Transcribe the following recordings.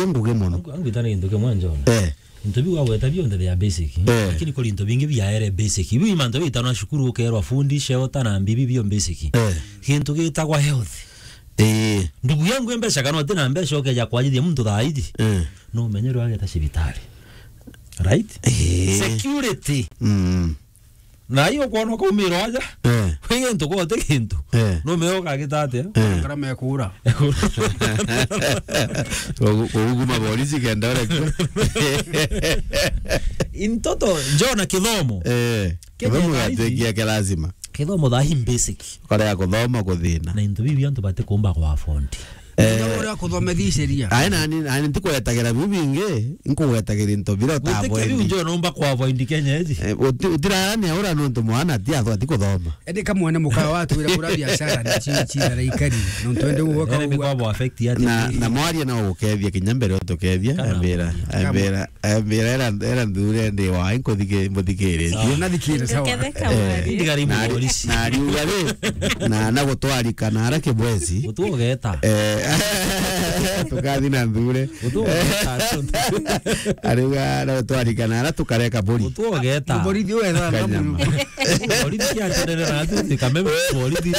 nguge muno angwitana into ke mwanjo into biwa weta bionde ya basic lakini ko into bingi bya ere basic ibi manto bitana shukuru ukerwa fundi sheota na mbibi bio basic kintu gitagwa health ndugu yangu embesha kana tena mbesha okeja kwa ajili ya mtu thaidi no menyero yake ta cibitari right security na hiyo kuona kwa umiro aja kwinge nto kwa te kintu no meoka gitate karama ya kura uguma polisi kendore in toto Jona kithomo kithomo yategia ke lazima kithomo tha him basic kare ya kuthoma kuthina na into bibi antu bate kumba kwa fondi ora kuthomedhiceria ani ndiko yetagira bibinge nkugetagira into biro tabo ndi njo nomba kwa avoid Kenya eji utirani aura nonto mwana tia athwa kuthoma ende kamwe mukawa watu ira kura biashara ni chira raikari nonto ende uoka kwa affect yati na mwari na ukethia kinyambere utokethia ambira era ndure ndi wa inkothike muthikire na thikire sawa ndigari polisi na riugare na gutwarika na arake bwezi utugeta tukathi na ndure aruga na twarika na tukareka bori utugeta bori dio era kanyama bori dio atere na atu kameme bori dio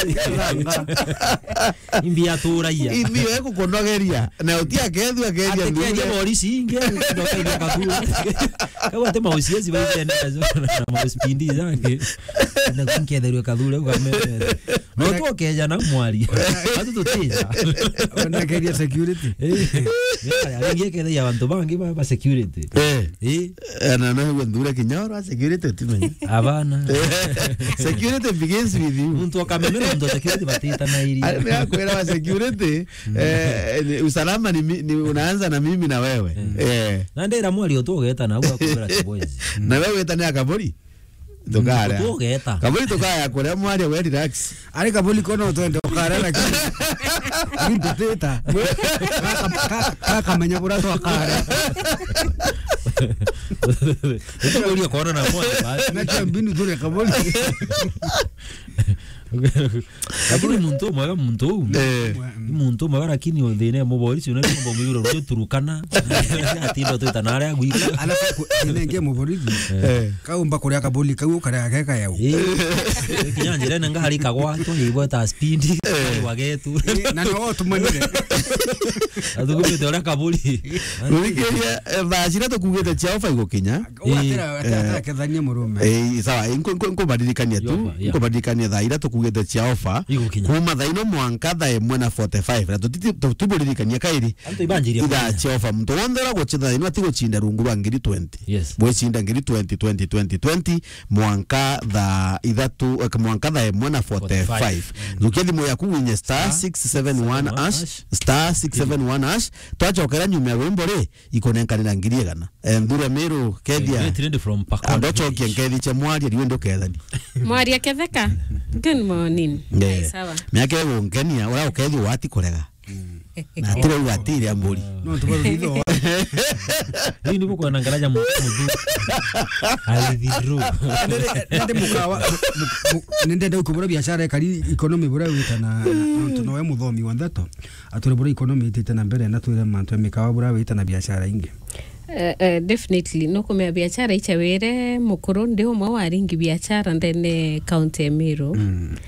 imbia turaia imbio eko konogeria na utia kethu akeria ndure bori singe ndoka kakua kawa tema usiezi baite na mauspindi zange na kunkederwa kadhure kameme no tuokeja na mwari atu tutija na keria security ngeke ya bantu bangi ba security na ndure kinyoro security timenye abana security begins with you mtu akamemera ndo security batita na ili ale akwera wa security usalama ni unaanza na mimi na wewe na ndera mwali otogeta na uga kubera kiboezi na wewe tani akabori tokara otogeta kabori tokaya kore mwali we relax ari kaboli kono twende okara na kintu teta kaka menya burato akara utogoli kono na mwali na chambinu dure kaboli lakini muntu mwaga lakini odine mubolisi una kumbo muyuro ro turukana atindo tuita nare agwika alafu nenge mubolisi kaumba kuria kaboli kau kare akeka yau kinyanjire nanga hari kagwa to yibo ta speed wagetu na no tumanire adugumite ora kaboli ruikeria bashira to kugeta chaofa igokinya atera kethania murume sawa inko badilikania tu inko badilikania thaira to kugeta chaofa kuma thaino mwanka tha 1:45 na tutibulirikania kairi anto ibanjiria ida chaofa mtu wondera gochitha ino atigo chinda rungu rwa ngiri 20 bwe chinda ngiri 20 mwanka tha ithatu mwanka tha 1:45 nukethi moya kuwinya *671# twachokera nyuma ya wimbo ri ikonenkanira ngiri egana ndure miru kethia andochokia nkethi cha mwari riwendo kethani mwari aketheka good morning sawa miaka ego ngenia ora ukethi wati kurega na tire ugatire amburi no tubaruditho hii ndipo kwa nangaraja mtu alidhidru nende mukawa nende ukubura biashara kali economy bura witana tunowe muthomi wa ndato ature bura economy itena mbere na tuire mantu mikawa bura witana biashara ingi definitely no kumea biashara ichawere mukuru ndi umwe waringi biashara ndene county Emiro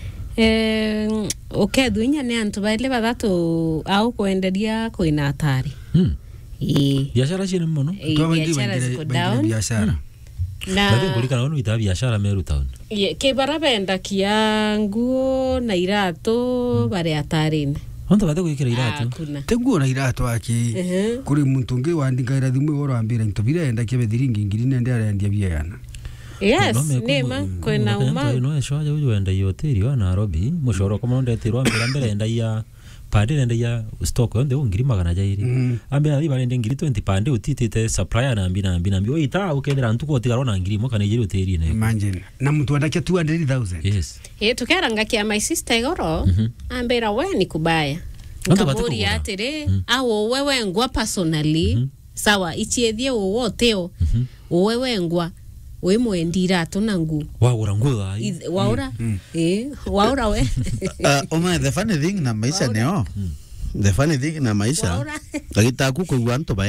okethuinya ni antu baile bathatu au kuenderia kuina atari biashara chini muno biashara ziko down biashara na bathi kulikana wanu ita biashara Meru town ke barabenda kia nguo na irato bare atarine onto bathi kuikira irato teguo na irato aki kuri muntu ngi wandingaira thimu oro ambira into birenda ke bethiringi ngiri nende arendia biana yes nema kwena uma no shoja uju enda hoteli wa Nairobi mushoro kama ndetirwa mbere enda ya pande enda ya stock onde ngiri magana jairi ambe ali balende ngiri 20 pande utitite supplier na mbina oita ukendera ntuko otigarona ngiri mo kana jiri hoteli ne imagine na mtu andake 200,000 yes tukeranga kia my sister igoro ambera we ni kubaya kaburi atire au wewe ngwa personally sawa ichiethie woteo wewe ngwa we mwendira tunangu waura ngudha waura waura we oma the funny thing na maisha neo the funny thing na maisha agitaku kuigwa nto